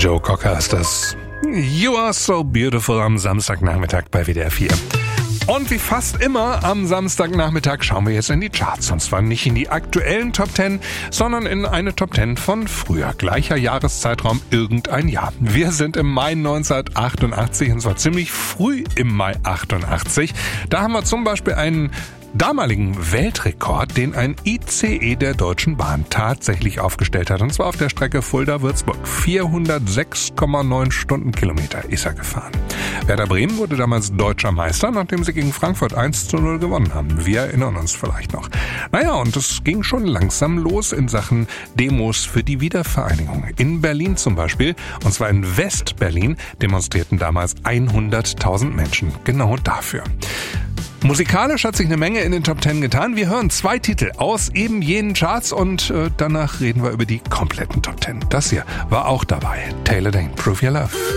Joe Cocker ist das. You are so beautiful am Samstagnachmittag bei WDR 4. Und wie fast immer am Samstagnachmittag schauen wir jetzt in die Charts. Und zwar nicht in die aktuellen Top 10, sondern in eine Top 10 von früher. Gleicher Jahreszeitraum, irgendein Jahr. Wir sind im Mai 1988 und zwar ziemlich früh im Mai 88. Da haben wir zum Beispiel einen damaligen Weltrekord, den ein ICE der Deutschen Bahn tatsächlich aufgestellt hat. Und zwar auf der Strecke Fulda-Würzburg. 406,9 Stundenkilometer ist er gefahren. Werder Bremen wurde damals deutscher Meister, nachdem sie gegen Frankfurt 1:0 gewonnen haben. Wir erinnern uns vielleicht noch. Naja, und es ging schon langsam los in Sachen Demos für die Wiedervereinigung. In Berlin zum Beispiel, und zwar in West-Berlin, demonstrierten damals 100.000 Menschen genau dafür. Musikalisch hat sich eine Menge in den Top 10 getan. Wir hören 2 Titel aus eben jenen Charts und danach reden wir über die kompletten Top 10. Das hier war auch dabei. Taylor Dayne, Prove Your Love.